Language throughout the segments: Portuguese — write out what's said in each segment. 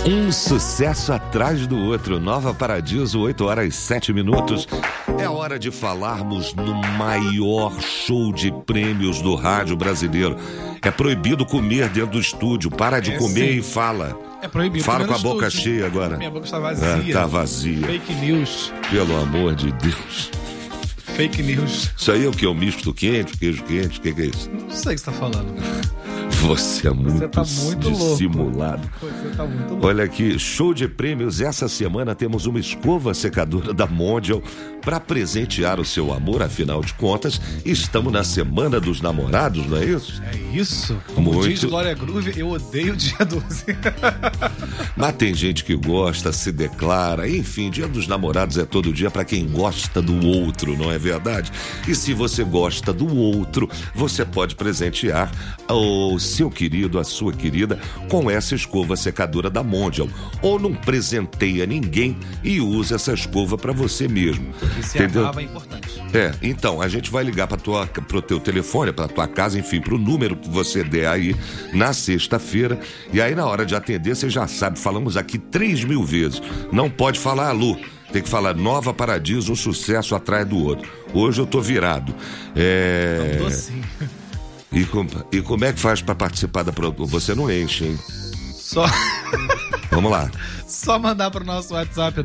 Um sucesso atrás do outro. Nova Paradiso, 8h07. É hora de falarmos no maior show de prêmios do rádio brasileiro. É proibido comer dentro do estúdio. Para de comer sim. E fala. É proibido. Fala com a boca cheia agora. Minha boca está vazia. Tá vazia. Fake news. Pelo amor de Deus. Fake news. Isso aí é o que? O misto quente, queijo quente? O que é isso? Não sei o que você está falando. Você é muito, tá muito dissimulado. Você tá muito louco. Olha aqui, show de prêmios. Essa semana temos uma escova secadora da Mondial para presentear o seu amor. Afinal de contas, estamos na Semana dos Namorados, não é isso? É isso. Como Muito. diz Glória Groove, eu odeio o dia 12. Mas tem gente que gosta, se declara. Enfim, Dia dos Namorados é todo dia para quem gosta do outro, não é verdade? E se você gosta do outro, você pode presentear o seu querido, a sua querida, com essa escova secadora da Mondial. Ou não presenteia ninguém e usa essa escova para você mesmo. E se entendeu? amava é importante. Então, a gente vai ligar pro teu telefone, pra tua casa, enfim, pro número que você der aí na sexta-feira. E aí, na hora de atender, você já sabe, falamos aqui 3.000 vezes. Não pode falar alô. Tem que falar Nova Paradiso, um sucesso atrás do outro. Hoje eu tô virado. Eu tô sim. E como é que faz pra participar da produção? Você não enche, hein? Só... Vamos lá. Só mandar pro nosso WhatsApp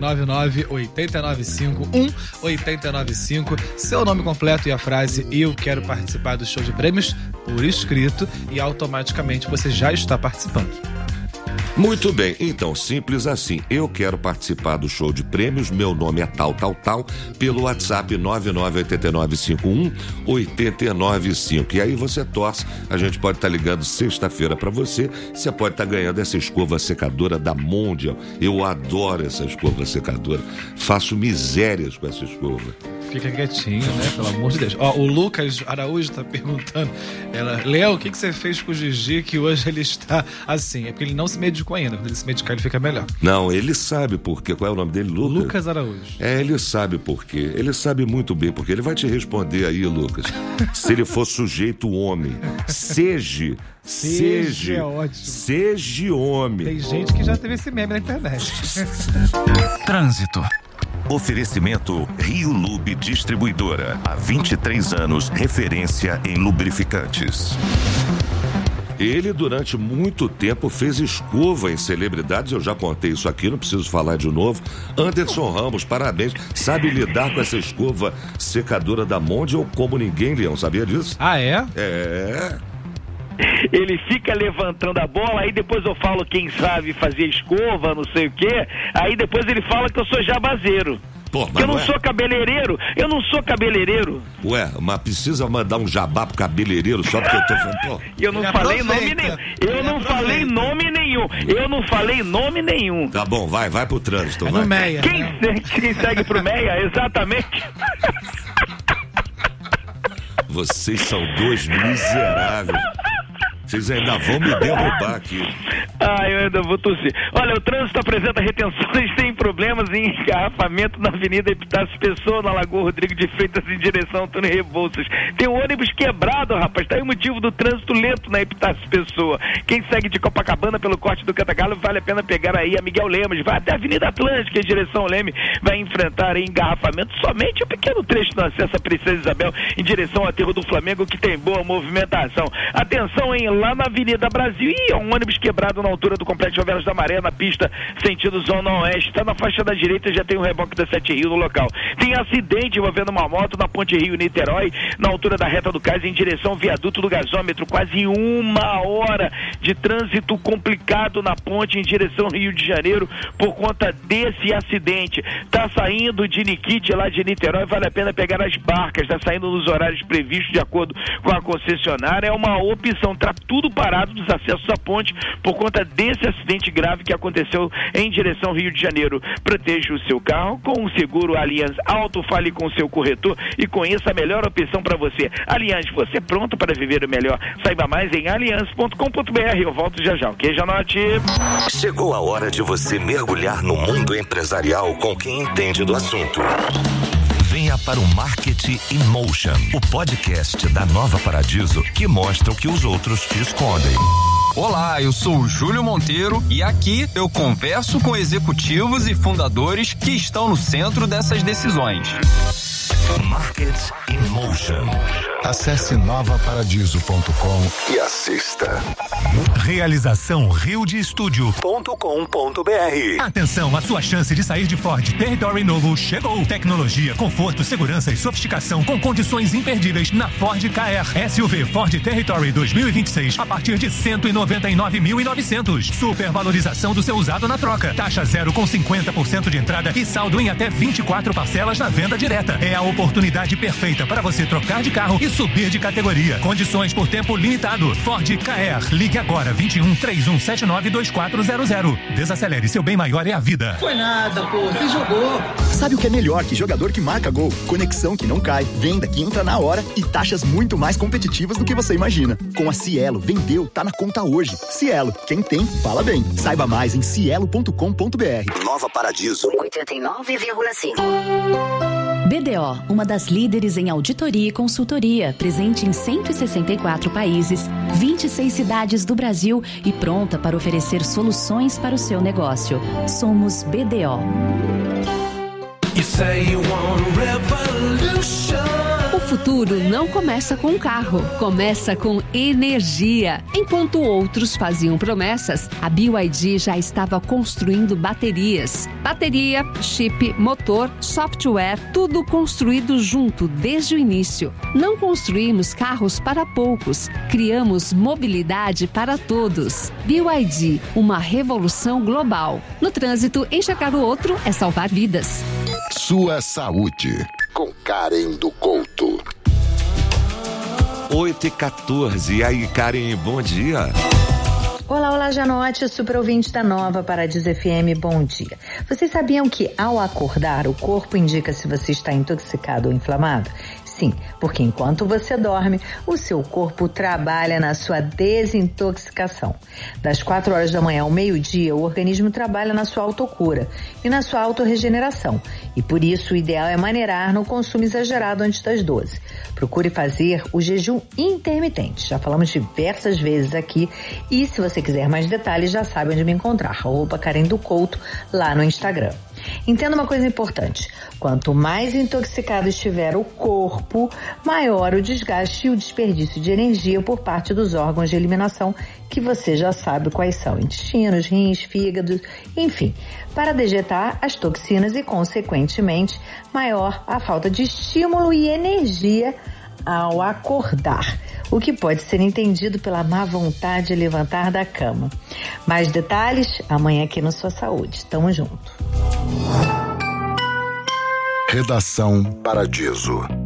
99-895-1895 seu nome completo e a frase "Eu quero participar do show de prêmios" por escrito e automaticamente você já está participando. Muito bem, então, simples assim. Eu quero participar do show de prêmios, meu nome é tal, pelo WhatsApp 998951-895. E aí você torce, a gente pode estar ligando sexta-feira pra você pode estar ganhando essa escova secadora da Mondial. Eu adoro essa escova secadora, faço misérias com essa escova. Fica quietinho, né? Pelo amor de Deus. Ó, o Lucas Araújo tá perguntando. Léo, o que você fez com o Gigi que hoje ele está assim? É porque ele não se medicou ainda. Quando ele se medicar, ele fica melhor. Não, ele sabe por quê. Qual é o nome dele? Lucas Araújo. Ele sabe por quê. Ele sabe muito bem porque ele vai te responder aí, Lucas. Se ele for sujeito homem. Seja é ótimo. Seja homem. Tem gente que já teve esse meme na internet. Trânsito. Oferecimento Rio Lube Distribuidora. Há 23 anos, referência em lubrificantes. Ele, durante muito tempo, fez escova em celebridades. Eu já contei isso aqui, não preciso falar de novo. Anderson Ramos, parabéns. Sabe lidar com essa escova secadora da Mondial como ninguém, Leão. Sabia disso? Ah, é? É. Ele fica levantando a bola, aí depois eu falo quem sabe fazer escova, não sei o quê, aí depois ele fala que eu sou jabazeiro. Pô, eu não sou cabeleireiro, Ué, mas precisa mandar um jabá pro cabeleireiro só porque eu tô falando, pô. Eu não falei nome nenhum. Eu não falei nome nenhum. Tá bom, vai pro trânsito, vai. No Meia. Quem segue pro Meia, exatamente. Vocês são dois miseráveis. Vocês ainda vão me derrubar aqui. Eu ainda vou tossir. Olha, o trânsito apresenta retenções, tem problemas em engarrafamento na Avenida Epitácio Pessoa, na Lagoa Rodrigo de Freitas, em direção ao Antônio Rebouças. Tem um ônibus quebrado, rapaz. Tá aí o motivo do trânsito lento na Epitácio Pessoa. Quem segue de Copacabana pelo corte do Cantagalo, vale a pena pegar aí a Miguel Lemos. Vai até a Avenida Atlântica, em direção ao Leme. Vai enfrentar engarrafamento somente um pequeno trecho no acesso a Princesa Isabel, em direção ao aterro do Flamengo, que tem boa movimentação. Atenção, hein? Lá na Avenida Brasil, um ônibus quebrado na altura do Complexo Favelas da Maré, na pista sentido Zona Oeste. Está na faixa da direita, já tem um reboque da 7 Rio no local. Tem acidente envolvendo uma moto na Ponte Rio-Niterói, na altura da reta do Cais, em direção ao viaduto do gasômetro. Quase 1 hora de trânsito complicado na ponte em direção ao Rio de Janeiro por conta desse acidente. Está saindo de Nikit, lá de Niterói, vale a pena pegar as barcas. Está saindo nos horários previstos de acordo com a concessionária. É uma opção. Tudo parado dos acessos à ponte por conta desse acidente grave que aconteceu em direção ao Rio de Janeiro. Proteja o seu carro com o seguro Allianz Auto, fale com o seu corretor e conheça a melhor opção para você. Allianz, você é pronto para viver o melhor? Saiba mais em allianz.com.br. Eu volto já, ok, Janote? Chegou a hora de você mergulhar no mundo empresarial com quem entende do assunto. Venha para o Marketing in Motion, o podcast da Nova Paradiso que mostra o que os outros te escondem. Olá, eu sou o Júlio Monteiro e aqui eu converso com executivos e fundadores que estão no centro dessas decisões. Market in Motion. Acesse novaparadiso.com e assista. Realização RioDeStúdio.com.br. Atenção, a sua chance de sair de Ford Territory novo chegou. Tecnologia, conforto, segurança e sofisticação com condições imperdíveis na Ford KR. SUV Ford Territory 2026 a partir de 199.900. Supervalorização do seu usado na troca. Taxa zero com 50% de entrada e saldo em até 24 parcelas na venda direta. É a oportunidade perfeita para você trocar de carro e subir de categoria. Condições por tempo limitado. Ford KR. Ligue agora 21-3179-2400. Desacelere, seu bem maior é a vida. Foi nada, pô, você jogou. Sabe o que é melhor que jogador que marca gol? Conexão que não cai, venda que entra na hora e taxas muito mais competitivas do que você imagina. Com a Cielo, vendeu, tá na conta hoje. Cielo, quem tem, fala bem. Saiba mais em cielo.com.br. Nova Paradiso 89,5. BDO, uma das líderes em auditoria e consultoria, presente em 164 países, 26 cidades do Brasil e pronta para oferecer soluções para o seu negócio. Somos BDO. O futuro não começa com um carro, começa com energia. Enquanto outros faziam promessas, a BYD já estava construindo baterias. Bateria, chip, motor, software, tudo construído junto desde o início. Não construímos carros para poucos, criamos mobilidade para todos. BYD, uma revolução global. No trânsito, enxergar o outro é salvar vidas. Sua saúde, com Karen do Couto. 8h14. E aí, Karen, bom dia. Olá, Janote, super ouvinte da Nova Paradiso FM, bom dia. Vocês sabiam que ao acordar, o corpo indica se você está intoxicado ou inflamado? Sim, porque enquanto você dorme, o seu corpo trabalha na sua desintoxicação. Das 4 horas da manhã ao meio-dia, o organismo trabalha na sua autocura e na sua autorregeneração. E por isso, o ideal é maneirar no consumo exagerado antes das 12. Procure fazer o jejum intermitente. Já falamos diversas vezes aqui. E se você quiser mais detalhes, já sabe onde me encontrar. @Karen do Couto, lá no Instagram. Entenda uma coisa importante. Quanto mais intoxicado estiver o corpo, maior o desgaste e o desperdício de energia por parte dos órgãos de eliminação, que você já sabe quais são: intestinos, rins, fígado, enfim, para dejetar as toxinas e, consequentemente, maior a falta de estímulo e energia ao acordar, o que pode ser entendido pela má vontade de levantar da cama. Mais detalhes amanhã aqui no Sua Saúde. Tamo junto. Redação Paradiso.